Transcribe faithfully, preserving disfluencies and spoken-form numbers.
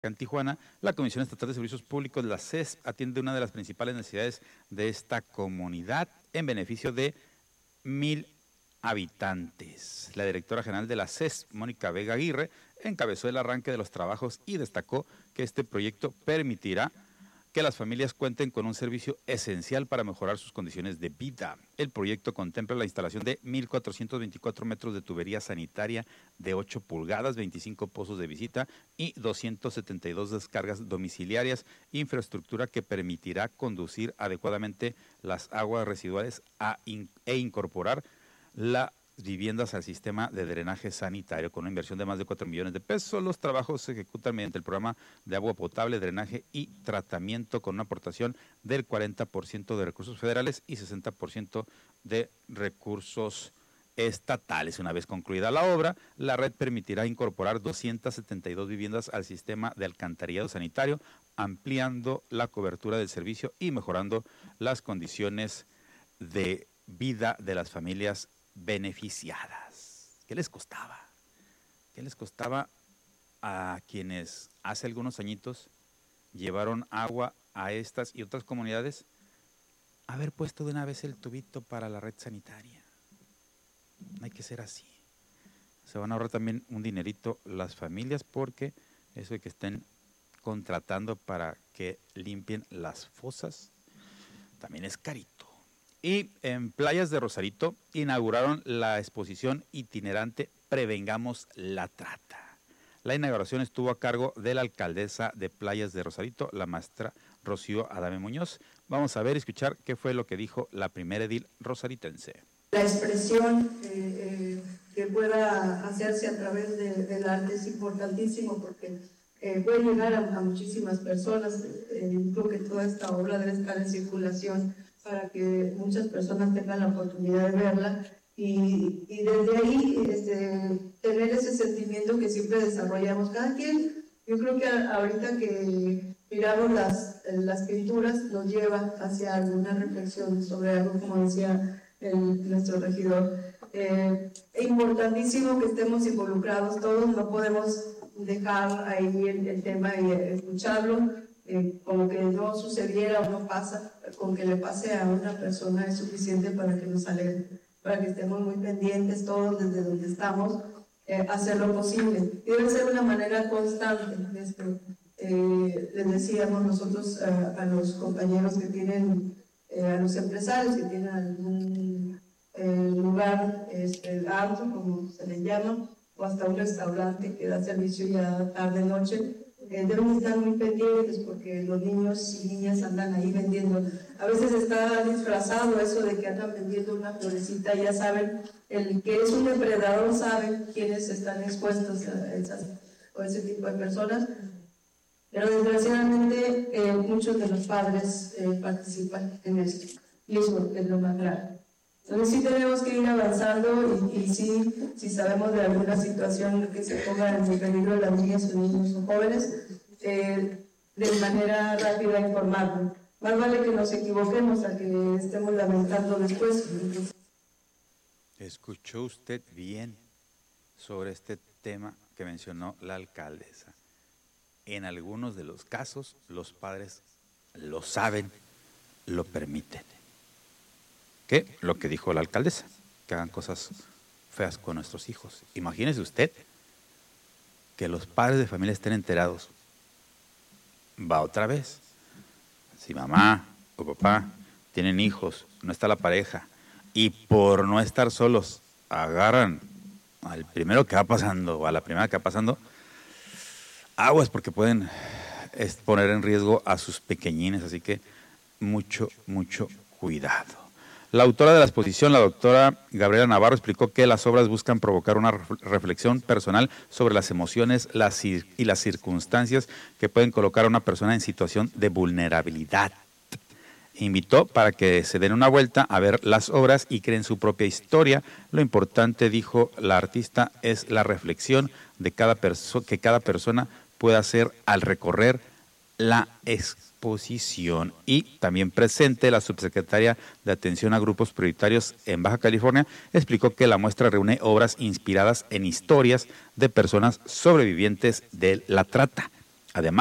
En Tijuana, la Comisión Estatal de Servicios Públicos, la C E S P, atiende una de las principales necesidades de esta comunidad en beneficio de mil habitantes. La directora general de la C E S P, Mónica Vega Aguirre, encabezó el arranque de los trabajos y destacó que este proyecto permitirá que las familias cuenten con un servicio esencial para mejorar sus condiciones de vida. El proyecto contempla la instalación de mil cuatrocientos veinticuatro metros de tubería sanitaria de ocho pulgadas, veinticinco pozos de visita y doscientas setenta y dos descargas domiciliarias, infraestructura que permitirá conducir adecuadamente las aguas residuales a in, e incorporar la viviendas al sistema de drenaje sanitario con una inversión de más de cuatro millones de pesos. Los trabajos se ejecutan mediante el programa de agua potable, drenaje y tratamiento con una aportación del cuarenta por ciento de recursos federales y sesenta por ciento de recursos estatales. Una vez concluida la obra, la red permitirá incorporar doscientas setenta y dos viviendas al sistema de alcantarillado sanitario, ampliando la cobertura del servicio y mejorando las condiciones de vida de las familias beneficiadas. ¿Qué les costaba? ¿Qué les costaba a quienes hace algunos añitos llevaron agua a estas y otras comunidades haber puesto de una vez el tubito para la red sanitaria? No hay que ser así. Se van a ahorrar también un dinerito las familias, porque eso de que estén contratando para que limpien las fosas también es carito. Y en Playas de Rosarito inauguraron la exposición itinerante Prevengamos la Trata. La inauguración estuvo a cargo de la alcaldesa de Playas de Rosarito, la maestra Rocío Adame Muñoz. Vamos a ver y escuchar qué fue lo que dijo la primera edil rosaritense. La expresión eh, eh, que pueda hacerse a través de, del arte es importantísimo, porque eh, puede llegar a, a muchísimas personas. Eh, creo que toda esta obra debe estar en circulación para que muchas personas tengan la oportunidad de verla y, y desde ahí este, tener ese sentimiento que siempre desarrollamos cada quien. Yo creo que a, ahorita que miramos las, las pinturas nos lleva hacia alguna reflexión sobre algo, como decía el, nuestro regidor. Eh, es importantísimo que estemos involucrados todos, no podemos dejar ahí el, el tema y escucharlo Eh, como que no sucediera o no pasa. Con que le pase a una persona es suficiente para que nos alegre, para que estemos muy pendientes todos desde donde estamos, eh, hacer lo posible. Y debe ser una manera constante. Este, eh, les decíamos nosotros a, a los compañeros que tienen, eh, a los empresarios que tienen algún eh, lugar, este, alto, como se le llama, o hasta un restaurante que da servicio ya tarde-noche, Eh, deben estar muy pendientes, porque los niños y niñas andan ahí vendiendo. A veces está disfrazado eso de que andan vendiendo una florecita, y ya saben, el que es un depredador sabe quiénes están expuestos a esas, o ese tipo de personas. Pero desgraciadamente eh, muchos de los padres eh, participan en esto, y eso es lo más grave. Entonces sí tenemos que ir avanzando, y, y sí, si sabemos de alguna situación que se ponga en peligro las niñas o niños o jóvenes, eh, de manera rápida informarlo. Más vale que nos equivoquemos a que estemos lamentando después. Escuchó usted bien sobre este tema que mencionó la alcaldesa. En algunos de los casos los padres lo saben, lo permiten. ¿Qué? Lo que dijo la alcaldesa, que hagan cosas feas con nuestros hijos. Imagínese usted que los padres de familia estén enterados. Va otra vez. Si mamá o papá tienen hijos, no está la pareja, y por no estar solos agarran al primero que va pasando o a la primera que va pasando, aguas, porque pueden poner en riesgo a sus pequeñines. Así que mucho, mucho cuidado. La autora de la exposición, la doctora Gabriela Navarro, explicó que las obras buscan provocar una reflexión personal sobre las emociones las y las circunstancias que pueden colocar a una persona en situación de vulnerabilidad. Invitó para que se den una vuelta a ver las obras y creen su propia historia. Lo importante, dijo la artista, es la reflexión de cada perso- que cada persona pueda hacer al recorrer la exposición. Y también presente la subsecretaria de Atención a Grupos Prioritarios en Baja California explicó que la muestra reúne obras inspiradas en historias de personas sobrevivientes de la trata. Además,